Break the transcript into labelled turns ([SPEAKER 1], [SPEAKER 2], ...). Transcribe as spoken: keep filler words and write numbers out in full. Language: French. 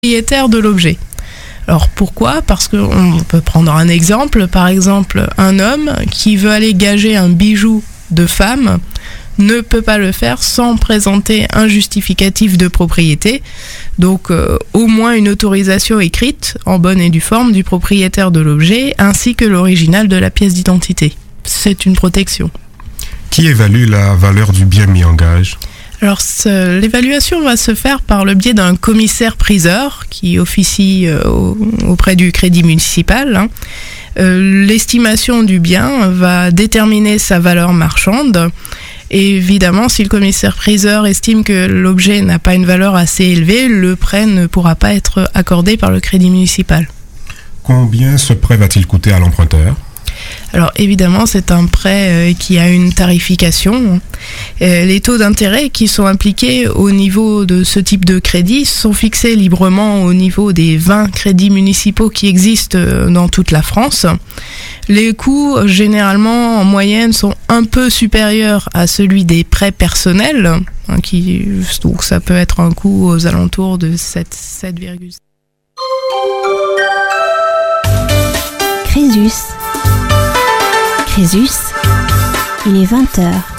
[SPEAKER 1] propriétaire de l'objet. Alors pourquoi ? Parce qu'on peut prendre un exemple, par exemple un homme qui veut aller gager un bijou de femme ne peut pas le faire sans présenter un justificatif de propriété, donc euh, au moins une autorisation écrite en bonne et due forme du propriétaire de l'objet ainsi que l'original de la pièce d'identité. C'est une protection.
[SPEAKER 2] Qui évalue la valeur du bien mis en gage ?
[SPEAKER 1] Alors, ce, l'évaluation va se faire par le biais d'un commissaire-priseur qui officie euh, au, auprès du crédit municipal. Hein. Euh, l'estimation du bien va déterminer sa valeur marchande. Et évidemment, si le commissaire-priseur estime que l'objet n'a pas une valeur assez élevée, le prêt ne pourra pas être accordé par le crédit municipal.
[SPEAKER 2] Combien ce prêt va-t-il coûter à l'emprunteur ?
[SPEAKER 1] Alors évidemment, c'est un prêt qui a une tarification. Les taux d'intérêt qui sont appliqués au niveau de ce type de crédit sont fixés librement au niveau des vingt crédits municipaux qui existent dans toute la France. Les coûts, généralement, en moyenne, sont un peu supérieurs à celui des prêts personnels, hein, qui, donc ça peut être un coût aux alentours de sept virgule cinq.
[SPEAKER 3] Crésus. Crésus, il est vingt heures.